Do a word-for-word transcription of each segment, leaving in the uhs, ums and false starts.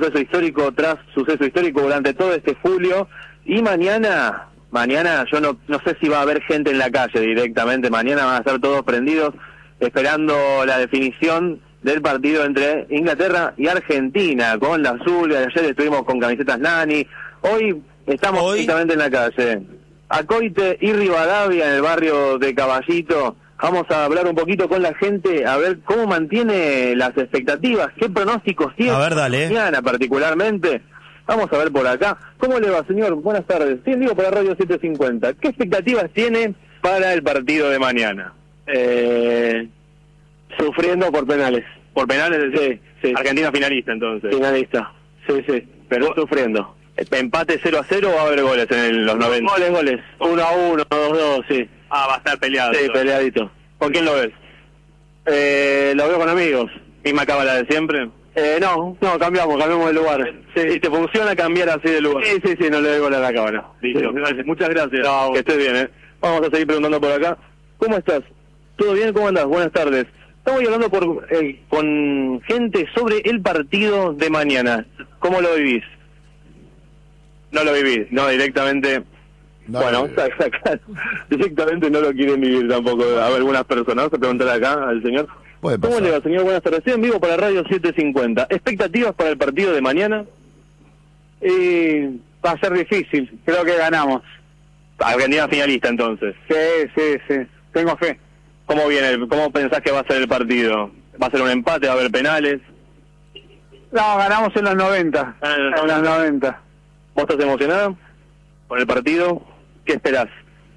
suceso histórico tras suceso histórico durante todo este julio. Y mañana, mañana yo no, no sé si va a haber gente en la calle directamente. Mañana van a estar todos prendidos esperando la definición del partido entre Inglaterra y Argentina, con la azul. Ayer estuvimos con camisetas Nani, hoy estamos ¿Hoy? directamente en la calle. Acoite y Rivadavia, en el barrio de Caballito. Vamos a hablar un poquito con la gente, a ver cómo mantiene las expectativas, qué pronósticos tiene. A ver, dale. Mañana particularmente. Vamos a ver por acá. ¿Cómo le va, señor? Buenas tardes. Sí, digo para Radio setecientos cincuenta. ¿Qué expectativas tiene para el partido de mañana? Eh, sufriendo por penales. ¿Por penales? Sí, sí. Argentina finalista, entonces. Finalista. Sí, sí. Pero sufriendo. ¿Empate cero a cero o va a haber goles en el, los noventa? Goles, goles. uno a uno, dos a dos, sí. Ah, va a estar peleado. Sí, peleadito. ¿Con quién lo ves? Eh, lo veo con amigos. ¿Misma cábala de siempre? Eh, no, no, cambiamos, cambiamos de lugar. Sí. ¿Y te funciona cambiar así de lugar? Sí, sí, sí, no le doy gol a la cámara. Listo. Sí. Muchas gracias. No, que estés bien, ¿eh? Vamos a seguir preguntando por acá. ¿Cómo estás? ¿Todo bien? ¿Cómo andás? Buenas tardes. Estamos hablando por, eh, con gente sobre el partido de mañana. ¿Cómo lo vivís? No lo vivís, no, directamente... No, bueno, no, está, está claro. Directamente no lo quieren vivir tampoco. A ver, algunas personas. Vamos a preguntar acá al señor. Puede ¿Cómo pasar. le va, señor? Buenas tardes. Estoy en vivo para Radio setecientos cincuenta. ¿Expectativas para el partido de mañana? Y va a ser difícil, creo que ganamos. Argentina finalista, entonces. Sí, sí, sí, tengo fe. ¿Cómo viene? el- ¿Cómo pensás que va a ser el partido? ¿Va a ser un empate? ¿Va a haber penales? No, ganamos en los noventa. Ah, en los en los noventa. ¿Vos estás emocionado por el partido? ¿Qué esperás?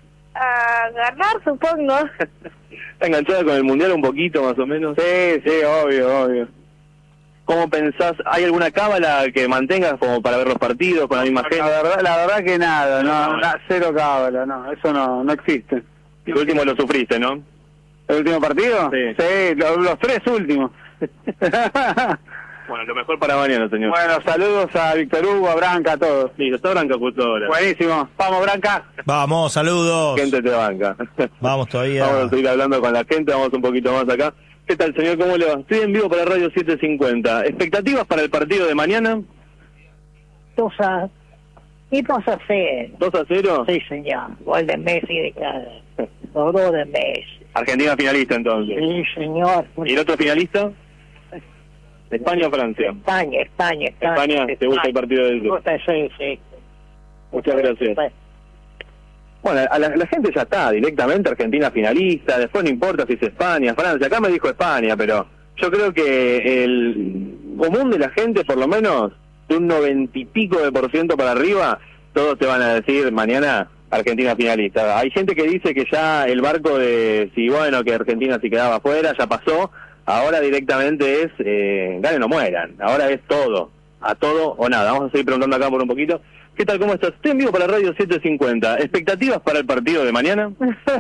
A ganar, supongo. ¿Está enganchada con el Mundial un poquito, más o menos? Sí, sí, obvio, obvio. ¿Cómo pensás? ¿Hay alguna cábala que mantengas como para ver los partidos con la misma gente? La verdad, la verdad que nada, no, na- cero cábala, no, eso no, no existe. El último lo sufriste, ¿no? ¿El último partido? Sí. Sí, lo- los tres últimos. Bueno, lo mejor para mañana, señor. Bueno, saludos a Víctor Hugo, a Branca, a todos. Listo, está Branca justo ahora. Buenísimo. Vamos, Branca. Vamos, saludos. Gente te banca. Vamos todavía. Vamos a seguir hablando con la gente, vamos un poquito más acá. ¿Qué tal, señor? ¿Cómo le va? Estoy en vivo para Radio setecientos cincuenta. ¿Expectativas para el partido de mañana? dos a... ¿Qué vas a hacer? ¿dos a cero? Sí, señor. Gol de Messi de cada. Los dos de Messi. Argentina finalista, entonces. Sí, señor. ¿Y el otro finalista? ¿España o Francia? España, España, España. España, ¿te gusta el partido del Me gusta, sí, sí. Muchas gracias. Bueno, a la, la gente ya está, directamente Argentina finalista, después no importa si es España, Francia, acá me dijo España, pero yo creo que el común de la gente, por lo menos, de un noventa y pico de por ciento para arriba, todos te van a decir mañana Argentina finalista. Hay gente que dice que ya el barco de, si bueno, que Argentina se quedaba afuera, ya pasó, ahora directamente es, eh, ganen o mueran, ahora es todo, a todo o nada. Vamos a seguir preguntando acá por un poquito. ¿Qué tal? ¿Cómo estás? Estoy en vivo para Radio setecientos cincuenta. ¿Expectativas para el partido de mañana?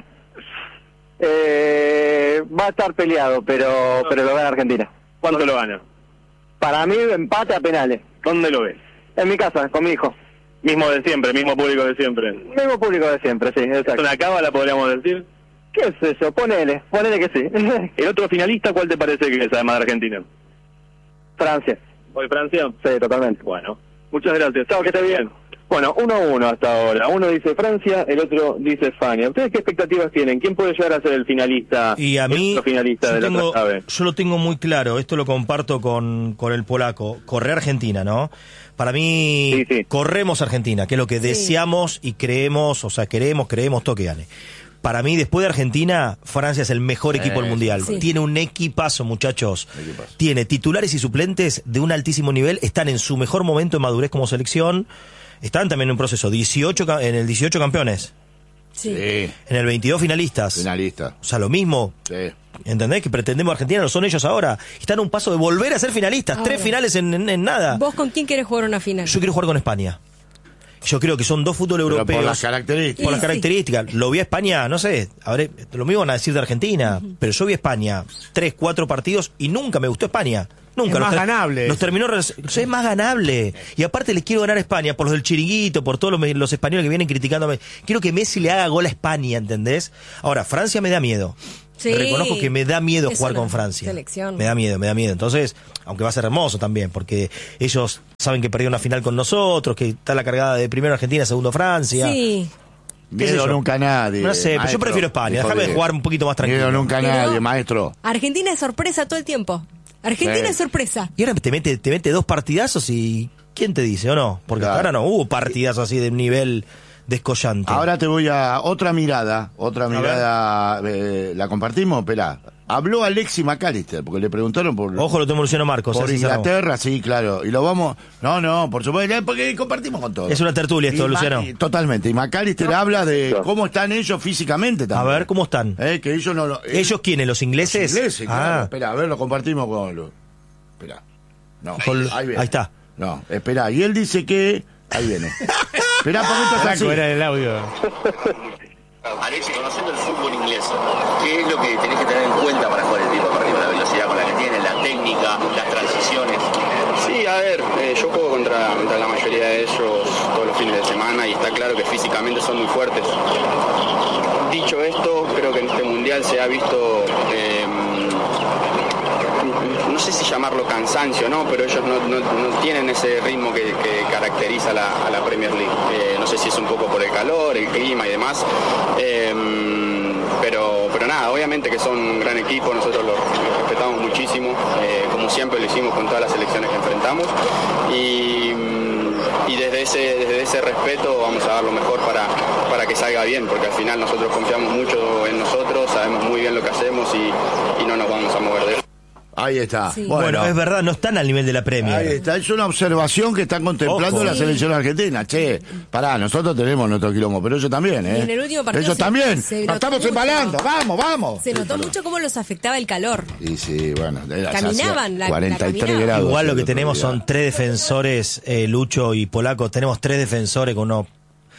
eh, va a estar peleado, pero pero lo gana Argentina. ¿Cuándo se lo gana? Para mí, empate a penales. ¿Dónde lo ves? En mi casa, con mi hijo. Mismo de siempre, mismo público de siempre. Mismo público de siempre, sí, ¿Es exacto. una cábala, podríamos decir? ¿Qué es eso? Ponele, ponele que sí. ¿El otro finalista cuál te parece que es, además de Argentina? Francia. ¿Hoy Francia? Sí, totalmente. Bueno, muchas gracias. Chao, que esté bien. Bueno, uno a uno hasta ahora. Uno dice Francia, el otro dice España. ¿Ustedes qué expectativas tienen? ¿Quién puede llegar a ser el finalista? Y a el mí, otro finalista yo, de la tengo, otra llave? yo lo tengo muy claro, esto lo comparto con, con el polaco, corre Argentina, ¿no? Para mí, Sí, sí. corremos Argentina, que es lo que deseamos y creemos, o sea, queremos, creemos, todo que gane. Para mí, después de Argentina, Francia es el mejor equipo del Mundial. Sí. Tiene un equipazo, muchachos. Equipazo. Tiene titulares y suplentes de un altísimo nivel, están en su mejor momento de madurez como selección, están también en un proceso, dieciocho, ca- en el dieciocho campeones, Sí. Sí, en el veintidós finalistas. finalista. O sea, lo mismo. Sí. ¿Entendés? Que pretendemos Argentina, no son ellos ahora. Están a un paso de volver a ser finalistas. Ahora. Tres finales en, en- en nada. ¿Vos con quién querés jugar una final? Yo quiero jugar con España. Yo creo que son dos fútbol Pero europeos. por las características. Por las Sí, sí. características. Lo vi a España, no sé, a ver, lo mismo van a decir de Argentina, pero yo vi a España tres, cuatro partidos y nunca me gustó España. Nunca. Es Nos más ter- ganable. Nos terminó, re- es más ganable. Y aparte les quiero ganar a España por los del chiringuito, por todos los, los españoles que vienen criticándome. Quiero que Messi le haga gol a España, ¿entendés? Ahora, Francia me da miedo. Sí. Reconozco que me da miedo Es jugar una con Francia. selección. Me da miedo, me da miedo. Entonces, aunque va a ser hermoso también, porque ellos saben que perdieron una final con nosotros, que está la cargada de primero Argentina, segundo Francia. Sí. ¿Qué sé Miedo yo? nunca a nadie. No sé, pero yo maestro. prefiero España. Hijo Déjame de- jugar un poquito más tranquilo. Miedo nunca a Pero- nadie, maestro. Argentina es sorpresa todo el tiempo. Argentina Sí. es sorpresa. Y ahora te mete, te mete dos partidazos y ¿quién te dice o no? Porque hasta Claro. ahora no hubo partidazos así de nivel descollante. Ahora te voy a otra mirada, otra ver. mirada, eh, ¿la compartimos? Esperá. Habló Alexis McAllister, porque le preguntaron por, Ojo, lo tengo Luciano Marcos. por así cerramos. Inglaterra, sí, claro. Y lo vamos... No, no, por supuesto, porque compartimos con todos. Es una tertulia esto, Y Ma- Luciano. y- Totalmente. Y McAllister habla de perfecto. cómo están ellos físicamente A también. ver, ¿cómo están? Eh, que ellos no lo... eh, ¿Ellos quiénes? ¿Los ingleses? ingleses, claro. Ah, Espera, a ver, lo compartimos con... Lo... Espera. No, Con- ahí, viene. ahí está. No, espera. Y él dice que... Ahí viene. Espera, porque esto es así. el audio. Alexis, conociendo el fútbol inglés, ¿qué es lo que tenés que tener en cuenta para jugar el tipo de partido? La velocidad con la que tienen, la técnica, las transiciones. Sí, a ver, eh, yo juego contra, contra la mayoría de ellos todos los fines de semana y está claro que físicamente son muy fuertes. Dicho esto, creo que en este mundial se ha visto, eh, no sé si llamarlo cansancio, ¿no? Pero ellos no, no- no tienen ese ritmo que, que caracteriza a la, a la Premier League. Eh, no sé si es un poco por el calor, el clima y demás. Eh, pero, pero nada, obviamente que son un gran equipo, nosotros los, los respetamos muchísimo, eh, como siempre lo hicimos con todas las selecciones que enfrentamos. Y, y desde ese, desde ese respeto vamos a dar lo mejor para, para que salga bien, porque al final nosotros confiamos mucho en nosotros, sabemos muy bien lo que hacemos y, y no nos vamos a mover de eso. Ahí está. Sí. bueno, es verdad, no están al nivel de la Ahí Premier. está, es una observación que están contemplando Ojo. la Sí. selección argentina. Che, pará, nosotros tenemos nuestro quilombo, pero ellos también, ¿eh? Y en el último partido ellos se- también. se Nos notó estamos mucho. embalando, vamos, vamos. Se notó mucho cómo los afectaba el calor. Y sí, bueno, era- se Caminaban, hacía la- la cuarenta y tres caminaban. grados. Igual lo el que otro tenemos día. son tres defensores, eh, Lucho y Polaco. Tenemos tres defensores con unos,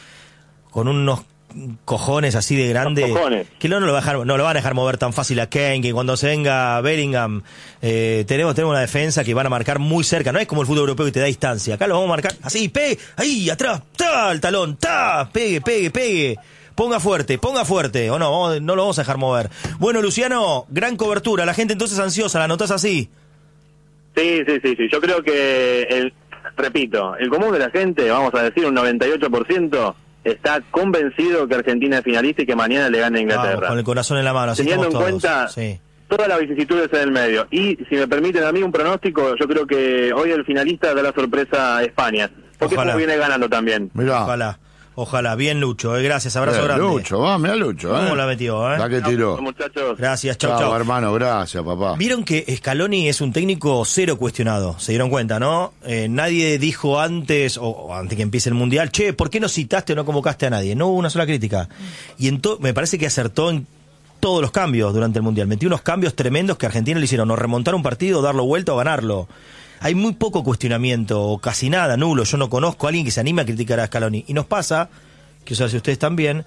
con unos cojones así de grandes Cojones. que no, no lo va a dejar, no lo van a dejar mover tan fácil a Kane, que cuando se venga Bellingham eh, tenemos, tenemos una defensa que van a marcar muy cerca. No es como el fútbol europeo que te da distancia. Acá lo vamos a marcar así, pegue, ahí atrás, ta, el talón, ta, pegue, pegue, pegue. Ponga fuerte, ponga fuerte, o no, vamos- no lo vamos a dejar mover. Bueno, Luciano, gran cobertura, la gente entonces ansiosa, la notás así. Sí, sí, sí, sí. Yo creo que, el, repito, el común de la gente, vamos a decir un noventa y ocho por ciento, está convencido que Argentina es finalista y que mañana le gana a Vamos, Inglaterra. con el corazón en la mano, así Teniendo en estamos todos. cuenta Sí. todas las vicisitudes en el medio. Y si me permiten a mí un pronóstico, yo creo que hoy el finalista da la sorpresa a España. Porque Ojalá. eso viene ganando también. Mirá. Ojalá, ojalá. Bien, Lucho, eh, gracias, abrazo Bien, grande. Lucho, va, mirá Lucho, ¿eh? ¿Cómo la metió, eh? La que tiró. Muchachos. Gracias, chau, Chao, chau. hermano, gracias, papá. Vieron que Scaloni es un técnico cero cuestionado, se dieron cuenta, ¿no? Eh, nadie dijo antes, o, o antes que empiece el Mundial, che, ¿por qué no citaste o no convocaste a nadie? No hubo una sola crítica. Y en to- me parece que acertó en todos los cambios durante el Mundial. Metió unos cambios tremendos que a Argentina le hicieron o remontar un partido, darlo vuelta o ganarlo. Hay muy poco cuestionamiento, o casi nada, nulo. Yo no conozco a alguien que se anime a criticar a Scaloni. Y nos pasa, que eso hace ustedes también,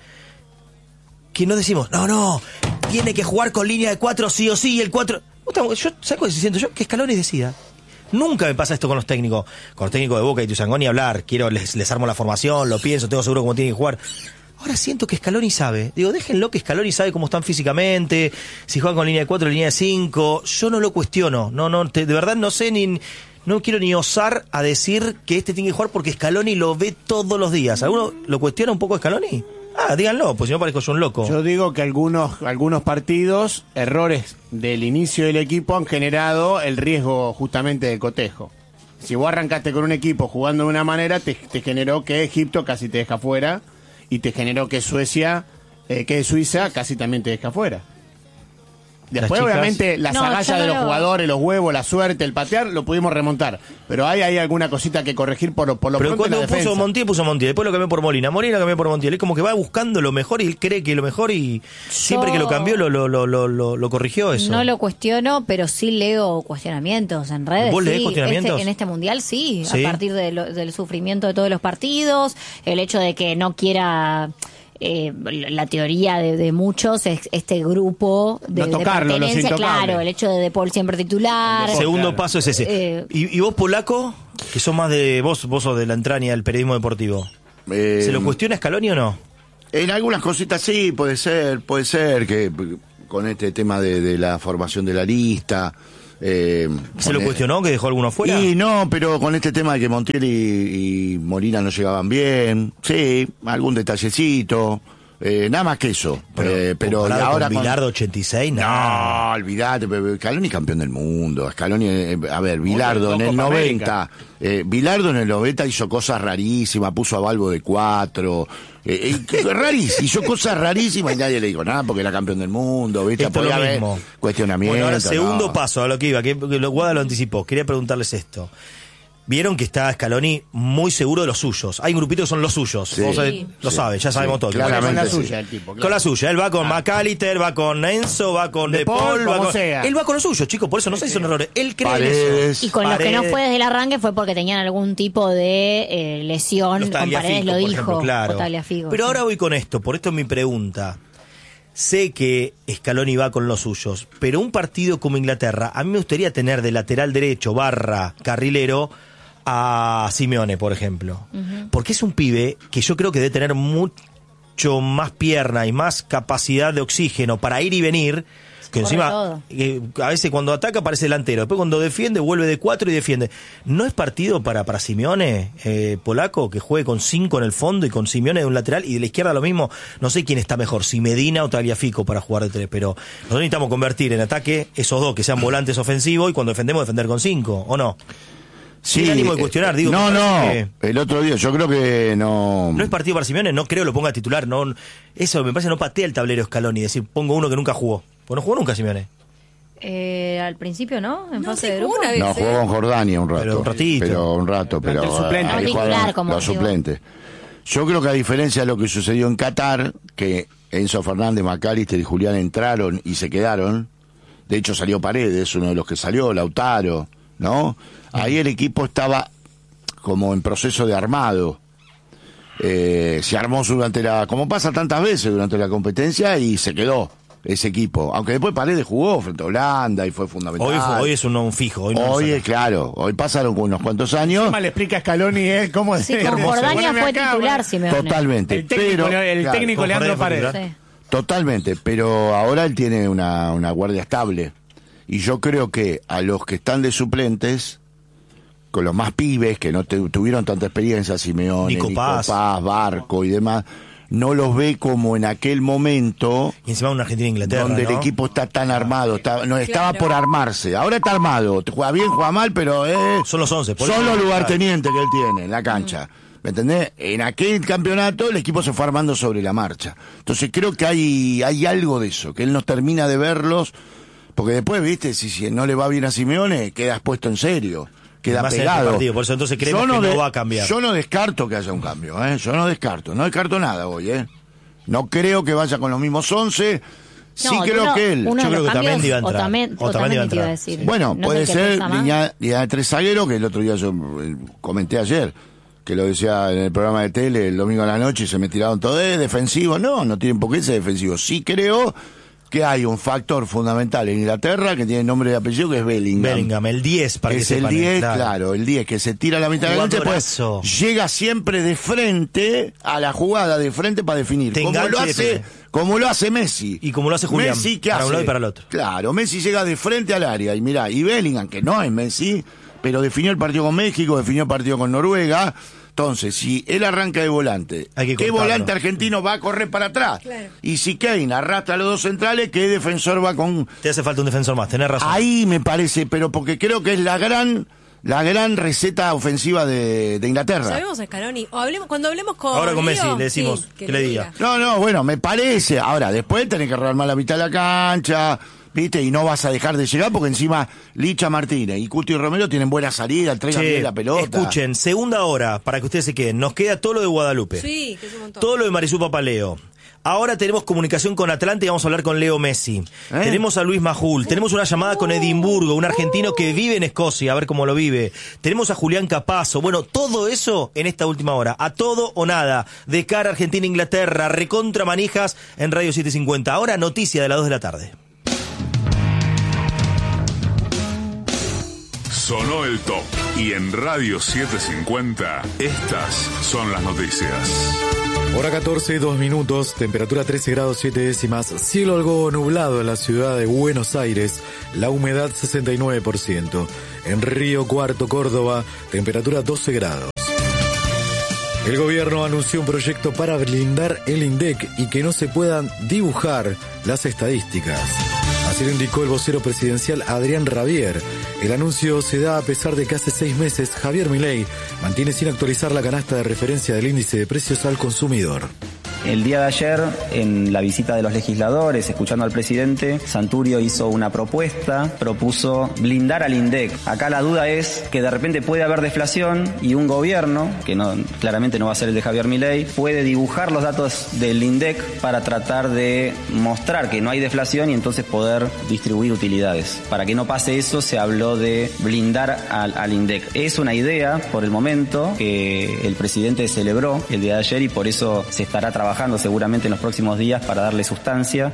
que no decimos, no, no, tiene que jugar con línea de cuatro sí o sí, el cuatro... Yo, ¿sabes cuál siento yo? Que Scaloni decida. Nunca me pasa esto con los técnicos. Con los técnicos de Boca y Tuzangón ni hablar. Quiero, les, les armo la formación, lo pienso, tengo seguro cómo tienen que jugar. Ahora siento que Scaloni sabe. Digo, déjenlo que Scaloni sabe cómo están físicamente, si juegan con línea de cuatro o línea de cinco. Yo no lo cuestiono. No, no, te- de verdad no sé ni... No quiero ni osar a decir que este tiene que jugar porque Scaloni lo ve todos los días. ¿Alguno lo cuestiona un poco Scaloni? Ah, díganlo, pues si no parezco yo un loco. Yo digo que algunos, algunos partidos, errores del inicio del equipo han generado el riesgo justamente del cotejo. Si vos arrancaste con un equipo jugando de una manera, te, te generó que Egipto casi te deja fuera y te generó que Suecia, eh, que Suiza casi también te deja fuera. Después, Las chicas- obviamente, las No, agallas yo de no los lo- jugadores, los huevos, la suerte, el patear, lo pudimos remontar. Pero hay, hay alguna cosita que corregir por, por lo Pero pronto en la cuando puso defensa. Montiel, puso Montiel. Después lo cambió por Molina. Molina lo cambió por Montiel. Es como que va buscando lo mejor y él cree que lo mejor y siempre que lo cambió lo, lo, lo, lo, lo, lo corrigió eso. No lo cuestiono, pero sí leo cuestionamientos en redes. ¿Vos leés sí. cuestionamientos? Este- en este mundial sí, Sí. a partir de lo- del sufrimiento de todos los partidos, el hecho de que no quiera... eh, la teoría de, de muchos es este grupo de, No de tocarlo, los pertenencia, intocables. claro, el hecho de De Paul siempre titular. Segundo Claro. paso es ese. Eh, ¿Y, y vos, Polaco, que sos más de... Vos, vos sos de la entraña del periodismo deportivo. Eh, ¿Se lo cuestiona Scaloni o no? En algunas cositas sí, puede ser, puede ser, que con este tema de, de la formación de la lista. Eh, ¿Se lo con, cuestionó que dejó alguno fuera? Y no, pero con este tema de que Montiel y, y Molina no llegaban bien, sí, algún detallecito. Eh, nada más que eso. Pero, eh, pero y ahora con Bilardo ochenta y seis, no. No, olvidate, Scaloni campeón del mundo. Scaloni, eh, a ver, Bilardo en el noventa, eh, Bilardo en el noventa hizo cosas rarísimas, puso a Balbo de cuatro, eh, eh, rarísimas, hizo cosas rarísimas y nadie le dijo nada porque era campeón del mundo, ¿viste? Esto Podía lo haber mismo. cuestionamiento. Bueno, ahora segundo no. paso a lo que iba, que, que lo Guada lo anticipó. Quería preguntarles esto. Vieron que está Scaloni muy seguro de los suyos. Hay un grupito que son los suyos. Sí, Vos sí, lo sí, saben, ya sí, sabemos todo. claramente Con la sí. suya el tipo. Claro. Con la suya. Él va con Ah. McAllister, va con Enzo, va con De De Paul, Paul. Va como con... sea. Él va con los suyos, chicos. Por eso no sé si son errores. Él cree en Paredes. eso. Y con los que no Paredes. fue desde el arranque fue porque tenían algún tipo de eh, lesión. Los Con Tagliafico, Paredes lo por dijo. ejemplo, claro. o Tagliafico, Pero sí. ahora voy con esto, por esto es mi pregunta. Sé que Scaloni va con los suyos, pero un partido como Inglaterra, a mí me gustaría tener de lateral derecho barra carrilero a Simeone, por ejemplo. Uh-huh. Porque es un pibe que yo creo que debe tener mucho más pierna y más capacidad de oxígeno para ir y venir. Que encima, eh, a veces cuando ataca parece delantero, después cuando defiende vuelve de cuatro y defiende. ¿No es partido para, para Simeone, eh, polaco, que juegue con cinco en el fondo y con Simeone de un lateral y de la izquierda lo mismo? No sé quién está mejor, si Medina o Tagliafico para jugar de tres, pero nosotros necesitamos convertir en ataque esos dos que sean volantes ofensivos y cuando defendemos defender con cinco, ¿o no? Sí, el ánimo de cuestionar, digo. No, no, que el otro día, yo creo que no... No es partido para Simeone, no creo lo ponga a titular, no, eso me parece no patea el tablero Scaloni, decir, pongo uno que nunca jugó. Pues no jugó nunca Simeone. Eh, al principio, ¿no? En No, fase sí, de jugó grupo. una vez. No, jugó con Jordania un rato. Pero un ratito. Pero un rato, El pero... plantel suplente. ahí No jugaron titular, como los digo. suplentes. Yo creo que a diferencia de lo que sucedió en Qatar, que Enzo Fernández, McAllister y Julián entraron y se quedaron, de hecho salió Paredes, uno de los que salió, Lautaro, ¿no? Ahí el equipo estaba como en proceso de armado. Eh, se armó durante la... como pasa tantas veces durante la competencia y se quedó ese equipo. Aunque después Paredes jugó frente a Holanda y fue fundamental. Hoy, fue- hoy es un, un fijo. Hoy, no Hoy lo es claro, hoy pasaron unos cuantos años. Encima le explica a Scaloni eh, cómo Sí, es con hermoso. Jordania Bueno, fue acá, titular, bueno, Simeone. Totalmente. El técnico, pero, el claro, técnico con Leandro Jordania fue Paredes. Sí. Totalmente, pero ahora él tiene una, una guardia estable. Y yo creo que a los que están de suplentes, con los más pibes, que no te- tuvieron tanta experiencia, Simeone, Nico Nico Paz. Paz, Barco y demás, no los ve como en aquel momento Y encima una Argentina e Inglaterra, donde ¿no? el equipo está tan armado, está- no estaba Claro. por armarse. Ahora está armado, juega bien, juega mal, pero eh, Son los once. por son eso- los lugartenientes que él tiene en la cancha. ¿Me entendés? En aquel campeonato el equipo se fue armando sobre la marcha. Entonces creo que hay, hay algo de eso, que él no termina de verlos, porque después, viste, si, si no le va bien a Simeone, quedas puesto en serio, queda Más en este pegado. partido, por eso entonces creemos que no de- va a cambiar. Yo no descarto que haya un cambio, ¿eh? Yo no descarto, no descarto nada hoy, ¿eh? No creo que vaya con los mismos once. Sí No, creo uno- que él. uno Yo de creo los que Otamendi cambios, va a entrar. Otamen- Otamendi va a Otamendi te iba a entrar. decir. Bueno, ¿No es puede el que ser pesa más? línea, línea de tres zagueros, que el otro día yo eh, comenté ayer, que lo decía en el programa de tele el domingo a la noche y se me tiraron todo, ¿es defensivo? No, no tienen por qué ser defensivo. Sí creo que hay un factor fundamental en Inglaterra que tiene nombre y apellido, que es Bellingham. Bellingham, el diez para que es el sepan, diez, claro. claro. el diez que se tira a la mitad de la cancha, Jugadorazo. pues llega siempre de frente a la jugada, de frente para definir. Te Como engancha lo y hace, defiende. como lo hace Messi. Y como lo hace Julián, Messi, ¿qué para hace? un lado y para el otro. Claro, Messi llega de frente al área y mirá, y Bellingham, que no es Messi, pero definió el partido con México, definió el partido con Noruega. Entonces, si él arranca de volante, Hay que ¿qué cortarlo. volante argentino va a correr para atrás? Claro. Y si Kane arrastra a los dos centrales, ¿qué defensor va con...? Te hace falta un defensor más, tenés razón. Ahí me parece, pero porque creo que es la gran la gran receta ofensiva de, de Inglaterra. Sabemos a Scaloni. O hablemos, cuando hablemos con Ahora con Messi Leo, le decimos sí, que le diga. No, no, bueno, me parece. Ahora, después tenés que rearmar la mitad de la cancha, ¿viste? Y no vas a dejar de llegar porque encima Licha Martínez y Cuti Romero tienen buena salida, traigan Che, bien la pelota. escuchen, segunda hora, para que ustedes se queden. Nos queda todo lo de Guadalupe. Sí, que es un montón. Todo lo de Marisú Papaleo. Ahora tenemos comunicación con Atlanta y vamos a hablar con Leo Messi. ¿Eh? Tenemos a Luis Majul. Tenemos una llamada con Edimburgo, un argentino que vive en Escocia, a ver cómo lo vive. Tenemos a Julián Capazo. Bueno, todo eso en esta última hora. A todo o nada. De cara a Argentina-Inglaterra. Recontra manijas en Radio setecientos cincuenta. Ahora noticia de las dos de la tarde. Sonó el top. Y en Radio setecientos cincuenta, estas son las noticias. Hora catorce, dos minutos, temperatura trece grados siete décimas, cielo algo nublado en la ciudad de Buenos Aires, la humedad sesenta y nueve por ciento. En Río Cuarto, Córdoba, temperatura doce grados. El gobierno anunció un proyecto para blindar el INDEC y que no se puedan dibujar las estadísticas. Así lo indicó el vocero presidencial Adrián Rabier. El anuncio se da a pesar de que hace seis meses Javier Milei mantiene sin actualizar la canasta de referencia del índice de precios al consumidor. El día de ayer, en la visita de los legisladores, escuchando al presidente, Santurio hizo una propuesta, propuso blindar al INDEC. Acá la duda es que de repente puede haber deflación y un gobierno, que no, claramente no va a ser el de Javier Milei, puede dibujar los datos del INDEC para tratar de mostrar que no hay deflación y entonces poder distribuir utilidades. Para que no pase eso, se habló de blindar al, al INDEC. Es una idea, por el momento, que el presidente celebró el día de ayer y por eso se estará trabajando seguramente en los próximos días para darle sustancia.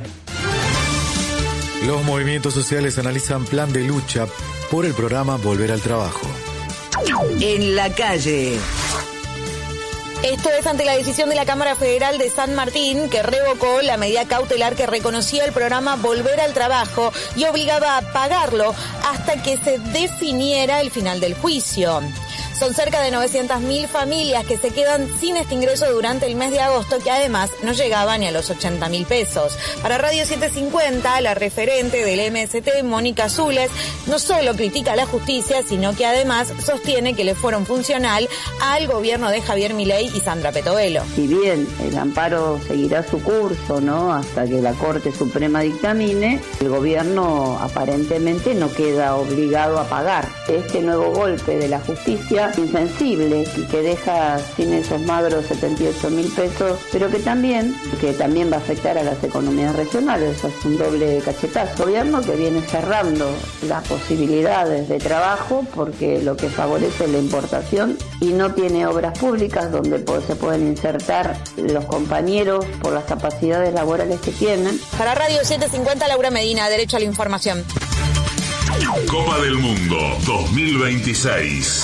Los movimientos sociales analizan plan de lucha por el programa Volver al Trabajo. En la calle. Esto es ante la decisión de la Cámara Federal de San Martín, que revocó la medida cautelar que reconocía el programa Volver al Trabajo y obligaba a pagarlo hasta que se definiera el final del juicio. Son cerca de novecientas mil familias que se quedan sin este ingreso durante el mes de agosto, que además no llegaban ni a los ochenta mil pesos. Para Radio setecientos cincuenta, la referente del M S T, Mónica Azules, no solo critica la justicia, sino que además sostiene que le fueron funcional al gobierno de Javier Milei y Sandra Petovelo. Si bien el amparo seguirá su curso, ¿no?, hasta que la Corte Suprema dictamine, el gobierno aparentemente no queda obligado a pagar. Este nuevo golpe de la justicia insensible y que deja sin esos magros setenta y ocho mil pesos, pero que también que también va a afectar a las economías regionales. Eso es un doble cachetazo. Gobierno que viene cerrando las posibilidades de trabajo porque lo que favorece es la importación y no tiene obras públicas donde se pueden insertar los compañeros por las capacidades laborales que tienen. Para Radio setecientos cincuenta, Laura Medina, Derecho a la Información. Copa del Mundo dos mil veintiséis.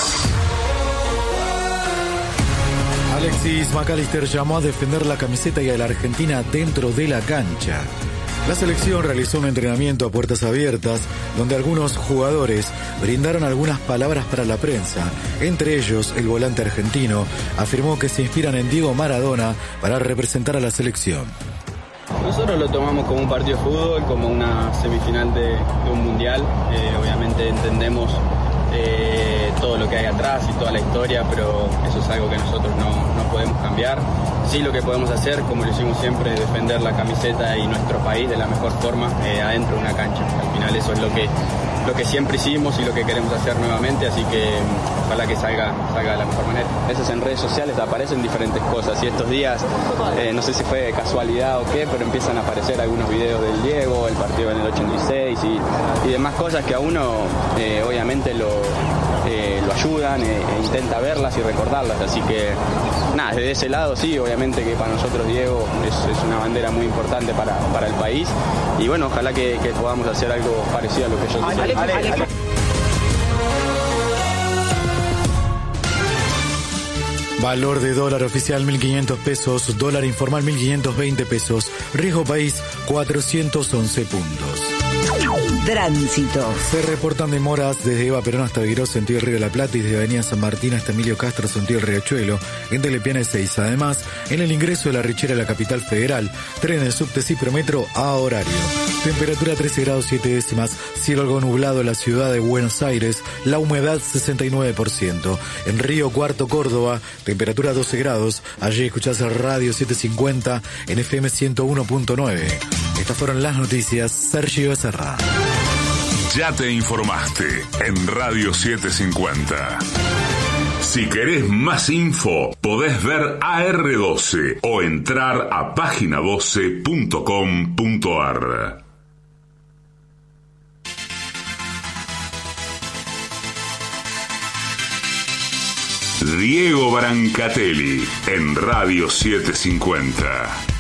Alexis McAllister llamó a defender la camiseta y a la Argentina dentro de la cancha. La selección realizó un entrenamiento a puertas abiertas donde algunos jugadores brindaron algunas palabras para la prensa. Entre ellos, el volante argentino afirmó que se inspiran en Diego Maradona para representar a la selección. Nosotros lo tomamos como un partido de fútbol, como una semifinal de, de un mundial. Eh, obviamente entendemos eh, todo lo que hay atrás y toda la historia, pero eso es algo que nosotros no, no podemos cambiar. Sí, lo que podemos hacer, como lo hicimos siempre, es defender la camiseta y nuestro país de la mejor forma eh, adentro de una cancha. Al final eso es lo que, lo que siempre hicimos y lo que queremos hacer nuevamente, así que ojalá que salga, salga de la mejor manera. A veces en redes sociales aparecen diferentes cosas y estos días, eh, no sé si fue casualidad o qué, pero empiezan a aparecer algunos videos del Diego, el partido en el ochenta y seis y, y demás cosas que a uno eh, obviamente lo, eh, lo ayudan e, e intenta verlas y recordarlas, así que nada, desde ese lado sí, obviamente que para nosotros Diego es, es una bandera muy importante para, para el país y bueno, ojalá que, que podamos hacer algo parecido a lo que yo te decía. Valor de dólar oficial mil quinientos pesos, dólar informal mil quinientos veinte pesos, riesgo país cuatrocientos once puntos. Tránsito. Se reportan demoras desde Eva Perón hasta Viró, sentido Río de la Plata, y desde Avenida San Martín hasta Emilio Castro, sentido Riachuelo, entre Lepiana y Seiza. Además, en el ingreso de la Richera a la capital federal, trenes, subte, Ciprometro a horario. Temperatura trece grados siete décimas, cielo algo nublado en la ciudad de Buenos Aires, la humedad sesenta y nueve por ciento. En Río Cuarto, Córdoba, temperatura doce grados. Allí escuchás Radio setecientos cincuenta en F M ciento uno punto nueve. Estas fueron las noticias. Sergio Becerra. Ya te informaste en Radio setecientos cincuenta. Si querés más info, podés ver A R doce o entrar a página doce punto com punto ar. Diego Brancatelli en Radio setecientos cincuenta.